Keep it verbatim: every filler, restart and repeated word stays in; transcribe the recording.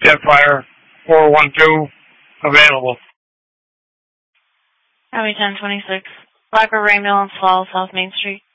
Jetfire four one two available. County ten twenty-six. Black River Ambulance, Swallow, South Main Street.